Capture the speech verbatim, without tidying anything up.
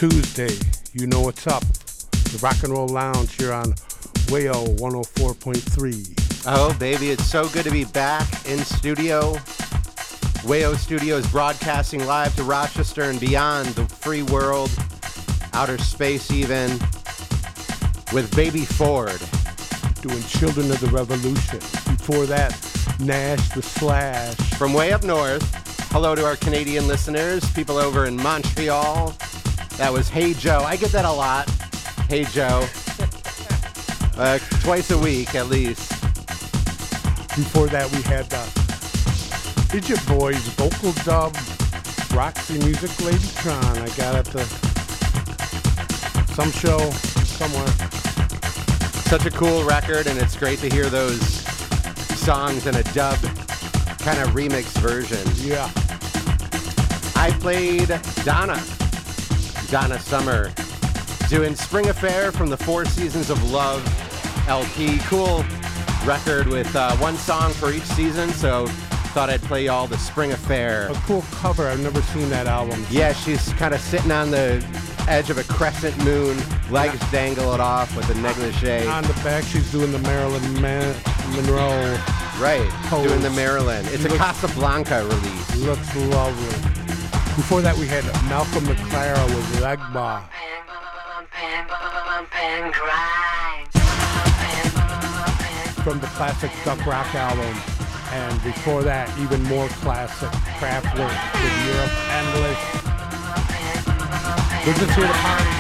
Tuesday. You know what's up. The Rock and Roll Lounge here on Wayo one oh four point three. Oh, baby, it's so good to be back in studio. Wayo Studios broadcasting live to Rochester and beyond, the free world, outer space even, with Baby Ford. Doing Children of the Revolution. Before that, Nash the Slash. From way up north, hello to our Canadian listeners, people over in Montreal. That was Hey Joe. I get that a lot. Hey Joe. Uh, twice a week at least. Before that, we had the Idiot Boys vocal dub, Roxy Music Ladytron. I got it to some show somewhere. Such a cool record, and it's great to hear those songs in a dub kind of remix version. Yeah. I played Donna, Donna Summer, doing Spring Affair from the Four Seasons of Love L P. Cool record with uh, one song for each season, so thought I'd play y'all the Spring Affair. A cool cover. I've never seen that album. Yeah, she's kind of sitting on the edge of a crescent moon, legs yeah. dangle it off with a negligee. On the back, she's doing the Marilyn Man- Monroe. Right, pose. Doing the Marilyn. It's looks, a Casablanca release. Looks lovely. Before that, we had Malcolm McLaren with Legba. From the classic Duck Rock album. And before that, even more classic Kraftwerk with Europe Endless. We're just here to party.